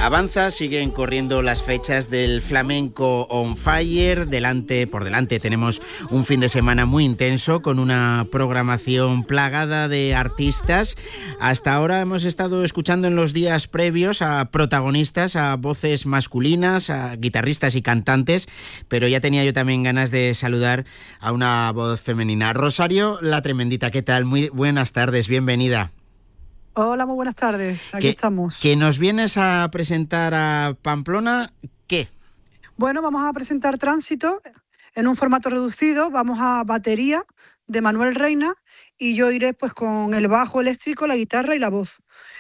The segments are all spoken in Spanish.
Avanza, siguen corriendo las fechas del Flamenco on Fire. Por delante tenemos un fin de semana muy intenso con una programación plagada de artistas. Hasta ahora hemos estado escuchando en los días previos a protagonistas, a voces masculinas, a guitarristas y cantantes, pero ya tenía yo también ganas de saludar a una voz femenina. Rosario La Tremendita, ¿qué tal? Muy buenas tardes, bienvenida. Hola, muy buenas tardes. Aquí estamos. ¿Que nos vienes a presentar a Pamplona? ¿Qué? Bueno, vamos a presentar Tránsito en un formato reducido. Vamos a batería de Manuel Reina y yo iré pues con el bajo eléctrico, la guitarra y la voz.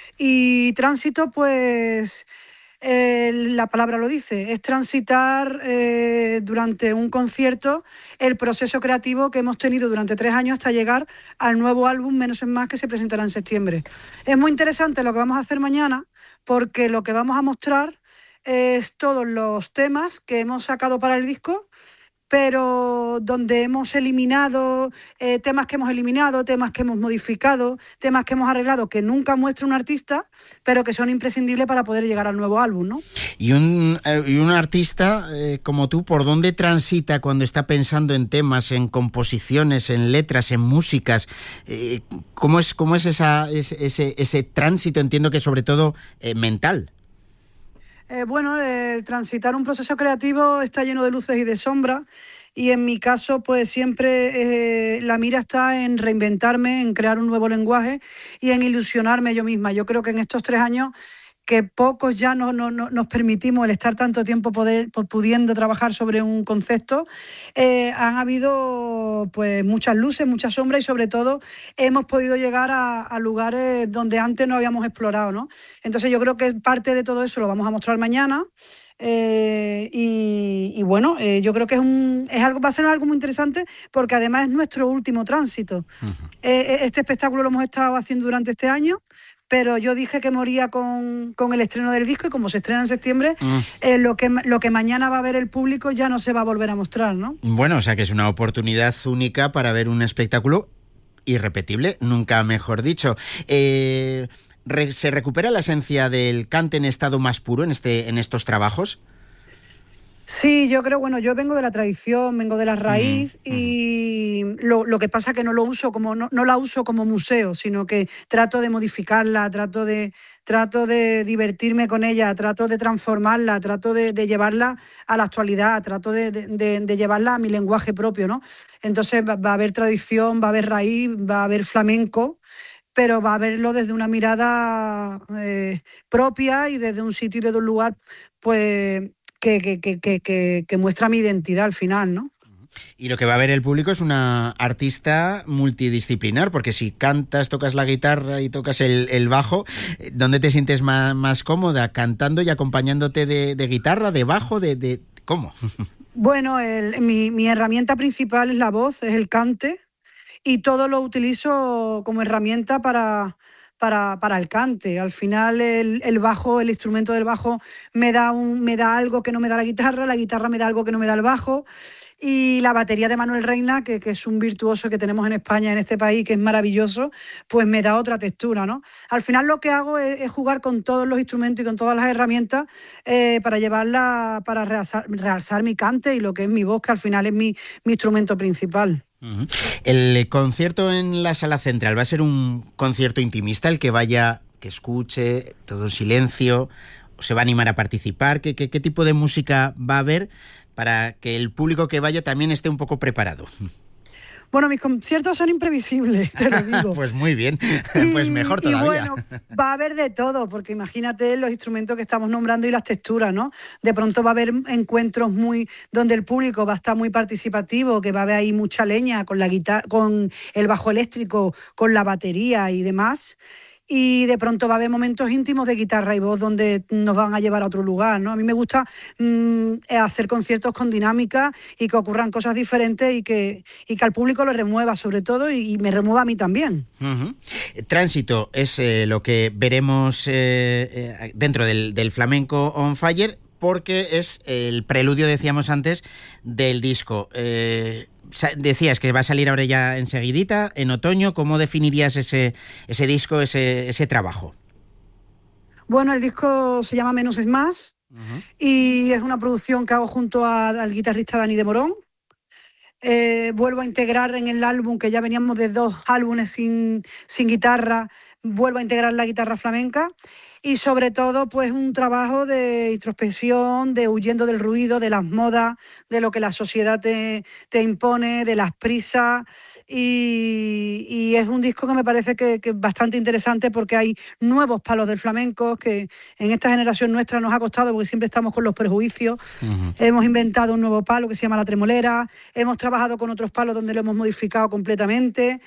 Y Tránsito, pues la palabra lo dice, es transitar durante un concierto el proceso creativo que hemos tenido durante 3 años hasta llegar al nuevo álbum Menos es Más, que se presentará en septiembre. Es muy interesante lo que vamos a hacer mañana, porque lo que vamos a mostrar es todos los temas que hemos sacado para el disco, pero donde hemos eliminado temas que hemos eliminado, temas que hemos modificado, temas que hemos arreglado, que nunca muestra un artista, pero que son imprescindibles para poder llegar al nuevo álbum, ¿no? Y un artista como tú, ¿por dónde transita cuando está pensando en temas, en composiciones, en letras, en músicas? ¿Cómo es ese tránsito? Entiendo que sobre todo mental. Bueno, el transitar un proceso creativo está lleno de luces y de sombras, y en mi caso pues siempre la mira está en reinventarme, en crear un nuevo lenguaje y en ilusionarme yo misma. Yo creo que en estos 3 años, que pocos ya no nos permitimos el estar tanto tiempo pudiendo trabajar sobre un concepto, han habido pues muchas luces, muchas sombras, y sobre todo hemos podido llegar a lugares donde antes no habíamos explorado, ¿no? Entonces yo creo que parte de todo eso lo vamos a mostrar mañana. Y bueno, yo creo que va a ser algo muy interesante, porque además es nuestro último tránsito. Este espectáculo lo hemos estado haciendo durante este año, pero yo dije que moría con el estreno del disco, y como se estrena en septiembre, lo que mañana va a ver el público ya no se va a volver a mostrar, ¿no? Bueno, o sea que es una oportunidad única para ver un espectáculo irrepetible, nunca mejor dicho. ¿Se recupera la esencia del cante en estado más puro en estos trabajos? Sí, yo creo, bueno, yo vengo de la tradición, vengo de la raíz, y lo que pasa es que no la uso como museo, sino que trato de modificarla, trato de divertirme con ella, trato de transformarla, trato de llevarla a la actualidad, trato de llevarla a mi lenguaje propio, ¿no? Entonces va a haber tradición, va a haber raíz, va a haber flamenco, pero va a verlo desde una mirada propia y desde un sitio y desde un lugar pues que muestra mi identidad al final, ¿no? Y lo que va a ver el público es una artista multidisciplinar, porque si cantas, tocas la guitarra y tocas el bajo, ¿dónde te sientes más cómoda? ¿Cantando y acompañándote de guitarra, de bajo, de cómo? Bueno, mi herramienta principal es la voz, es el cante, y todo lo utilizo como herramienta para el cante. Al final el bajo, el instrumento del bajo me da algo que no me da la guitarra me da algo que no me da el bajo, y la batería de Manuel Reina, que es un virtuoso que tenemos en España, en este país, que es maravilloso, pues me da otra textura, ¿no? Al final lo que hago es jugar con todos los instrumentos y con todas las herramientas para realzar mi cante y lo que es mi voz, que al final es mi instrumento principal. El concierto en la Sala Central va a ser un concierto intimista, el que vaya, que escuche, todo en silencio, se va a animar a participar. ¿Qué tipo de música va a haber para que el público que vaya también esté un poco preparado? Bueno, mis conciertos son imprevisibles, te lo digo. Pues muy bien, pues mejor todavía. Y bueno, va a haber de todo, porque imagínate los instrumentos que estamos nombrando y las texturas, ¿no? De pronto va a haber encuentros donde el público va a estar muy participativo, que va a haber ahí mucha leña con la guitarra, con el bajo eléctrico, con la batería y demás. Y de pronto va a haber momentos íntimos de guitarra y voz donde nos van a llevar a otro lugar, ¿no? A mí me gusta hacer conciertos con dinámica y que ocurran cosas diferentes y que al público lo remueva sobre todo, y me remueva a mí también. Tránsito es lo que veremos dentro del Flamenco on Fire, porque es el preludio, decíamos antes, del disco. Decías que va a salir ahora ya enseguidita, en otoño. ¿Cómo definirías ese disco, ese trabajo? Bueno, el disco se llama Menos es Más. Y es una producción que hago junto al guitarrista Dani de Morón. Vuelvo a integrar en el álbum, que ya veníamos de 2 álbumes sin guitarra, vuelvo a integrar la guitarra flamenca. Y sobre todo, pues un trabajo de introspección, de huyendo del ruido, de las modas, de lo que la sociedad te impone, de las prisas. Y es un disco que me parece que es bastante interesante, porque hay nuevos palos del flamenco que en esta generación nuestra nos ha costado, porque siempre estamos con los prejuicios. Hemos inventado un nuevo palo que se llama la tremolera, hemos trabajado con otros palos donde lo hemos modificado completamente.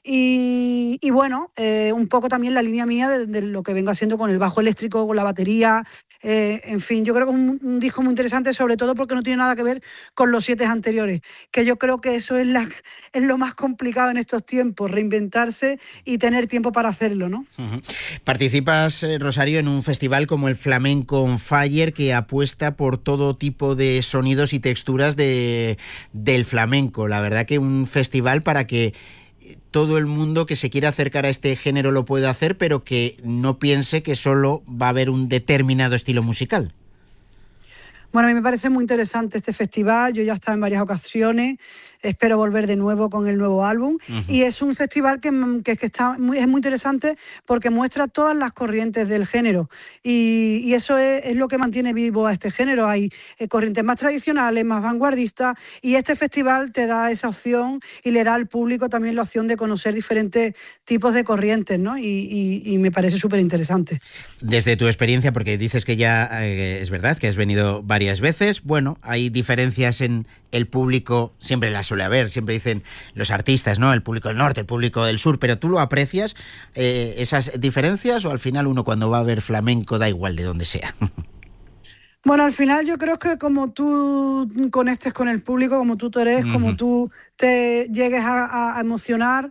Y bueno, un poco también la línea mía de lo que vengo haciendo con el bajo eléctrico, con la batería. En fin, yo creo que es un disco muy interesante, sobre todo porque no tiene nada que ver con los 7 anteriores, que yo creo que eso es lo más complicado en estos tiempos, reinventarse y tener tiempo para hacerlo, ¿no? Participas, Rosario, en un festival como el Flamenco on Fire, que apuesta por todo tipo de sonidos y texturas del flamenco. La verdad que un festival para que todo el mundo que se quiera acercar a este género lo puede hacer, pero que no piense que solo va a haber un determinado estilo musical. Bueno, a mí me parece muy interesante este festival. Yo ya he estado en varias ocasiones, espero volver de nuevo con el nuevo álbum. Y es un festival que es muy interesante porque muestra todas las corrientes del género. Y eso es lo que mantiene vivo a este género. Hay corrientes más tradicionales, más vanguardistas, y este festival te da esa opción y le da al público también la opción de conocer diferentes tipos de corrientes, ¿no? Y me parece súper interesante. Desde tu experiencia, porque dices que ya es verdad que has venido varias veces, bueno, hay diferencias en el público, siempre las suele haber, siempre dicen los artistas, ¿no? El público del norte, el público del sur, pero ¿tú lo aprecias, esas diferencias, o al final uno cuando va a ver flamenco da igual de donde sea? Bueno, al final yo creo que como tú conectes con el público, como tú eres, como tú te llegues a emocionar,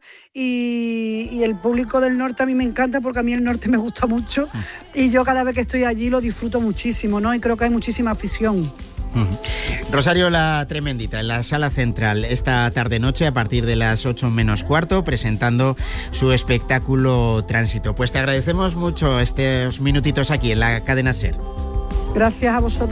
y el público del norte a mí me encanta, porque a mí el norte me gusta mucho y yo cada vez que estoy allí lo disfruto muchísimo, ¿no? Y creo que hay muchísima afición. Rosario La Tremendita en la Sala Central esta tarde-noche a partir de las 8 menos cuarto, presentando su espectáculo Tránsito. Pues te agradecemos mucho estos minutitos aquí en la cadena SER. Gracias a vosotros.